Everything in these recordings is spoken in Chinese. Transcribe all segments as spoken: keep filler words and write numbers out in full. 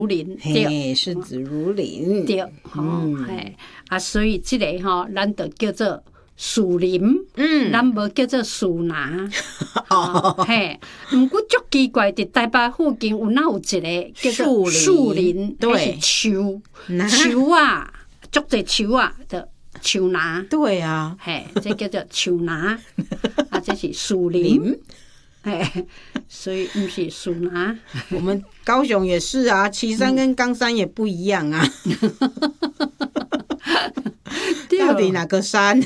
如林， 嘿，视子如林， 对，吼、嗯，嘿，啊，所以这个吼，咱就叫做树林，嗯，咱无叫做树拿，哦，嘿，毋过足奇怪，伫台北附近有哪有一个叫做树林， 对， 是树，树啊，足侪树啊，就树拿， 对啊， 嘿，这叫做树拿，啊，这是树林。哎，所以不是树拿。 我们高雄也是啊，旗山跟冈山也不一样啊。到底哪个山？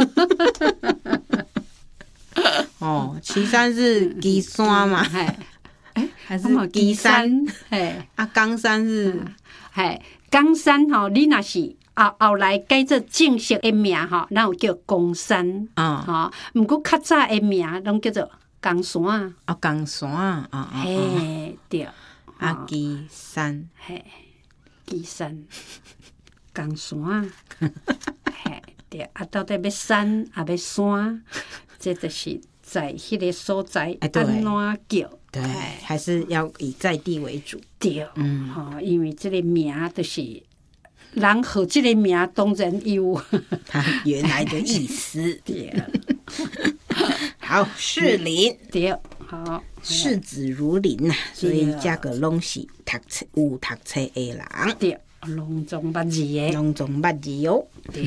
哦，旗山是基山嘛？ 哎， 还是基山？ 哎， 啊，冈山是哎，冈山吼，你若是。后后来改做正式的名吼，咱有叫公山啊，吼，毋过较早的名拢叫做冈山啊。 哦，冈山啊，啊啊， 嘿，对， 啊，基山， 嘿，基山，冈山，嘿，对，啊，到底要山啊要山，这就是在迄个所在安怎叫？ 对，还是要以在地为主。 对，嗯，吼，因为这个名就是。人和这个名当然有它原来的意思。 对， 好，士林对，好， 视子如林呐，所以加个拢是读册有读册的人。 对，拢总捌字的， 拢总捌字哦。 对，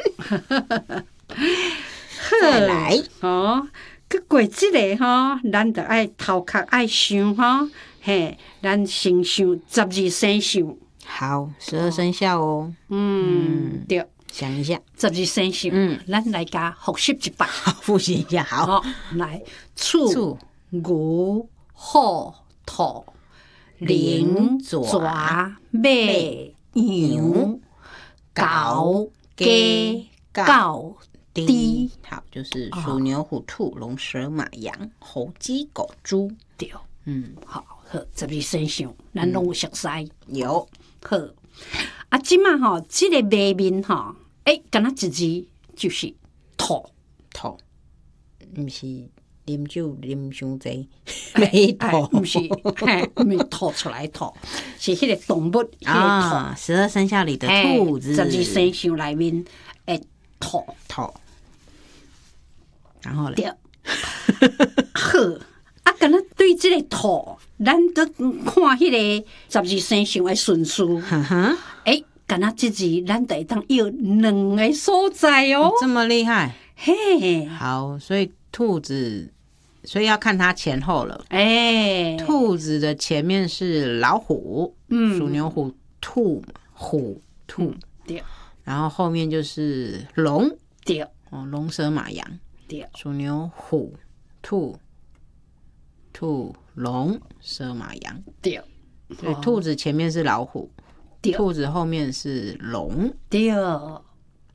再来哦，去过这个吼，咱就爱头壳爱想吼，嘿，咱先想十二生肖。 好，十二生肖哦。 嗯，对， 想一下， 十二生肖，嗯，咱来甲复习一摆， 复习一下。好， 来，鼠、牛、虎、兔、龙、蛇、马、羊、狗、鸡、狗、猪。 好，就是鼠、牛、虎、兔、龙、蛇、马、羊、猴、鸡、狗、猪。 对，嗯，好，好，十二生肖，咱拢有熟悉。 有。 好，啊，即马吼，即个卖面吼，诶，敢若一字就是兔， 兔，毋是啉酒啉伤济，没兔， 毋是，嘿，毋是吐出来兔，是迄个动物，迄个兔，十二生肖里的兔子， 十二生肖里面诶兔， 兔，然后咧， 好。啊，敢若对即个兔，咱都看迄个十二生肖的顺序。诶，敢若即字，咱得当要两个所在哦。 这么厉害？ 嘿， 好，所以兔子，所以要看它前后了。 哎， 兔子的前面是老虎，嗯，鼠牛虎兔虎兔， 对。 然后后面就是龙， 对。 哦，龙蛇马羊， 对。 鼠牛虎兔。兔、龙、蛇、马、羊， 对， 对，兔子前面是老虎， 对， 兔子后面是龙， 对，哦，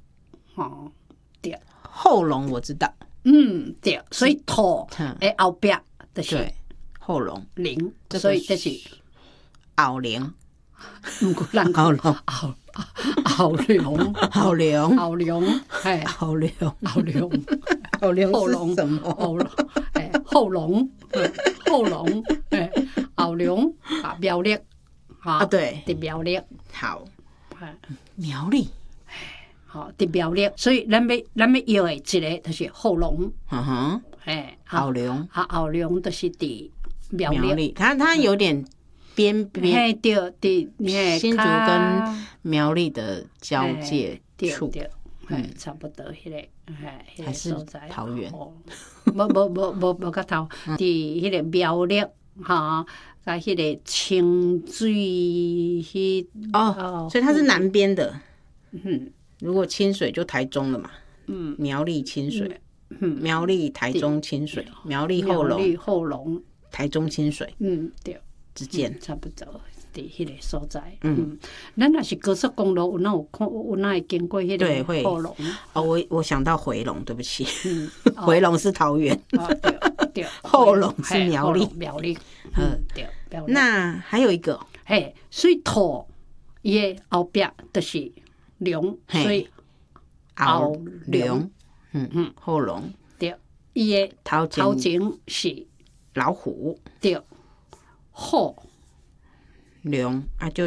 对， 后龙我知道， 嗯，对，所以兔诶后边就是后龙灵，所以就是后灵， 唔过人后龙后后龙后龙后龙，嘿， 后龙后龙后龙后龙什么？ 后龙诶后龙。后龙，诶，后龙啊，苗栗啊，对， 伫苗栗， 好，苗栗， 好，伫苗栗，所以咱要咱要摇的一个就是后龙， 嗯哼， 诶， 后龙， 啊，后龙就是伫苗栗，它它有点边边， 嘿，对，伫新竹跟苗栗的交界处。 嗯，差不多迄个，迄个所在。 桃园， 无无无无无较头，伫迄个苗栗哈，甲迄个清水迄哦，所以它是南边的。嗯，如果清水就台中了嘛。嗯，苗栗清水，嗯，苗栗台中清水，苗栗后龙， 后龙， 台中清水， 嗯，对， 之间差不多。伫迄个所在，嗯，咱若是高速公路，有哪有看，有哪会经过迄个后龙？ 哦，我我想到回龙，对不起，嗯，回龙是桃园， 哦对对， 后龙是苗栗， 苗栗，嗯对， 那还有一个， 嘿，所以兔伊个后壁就是龙，所以后龙，嗯嗯，后龙， 对，伊个头前是老虎， 对，虎。 龙啊，就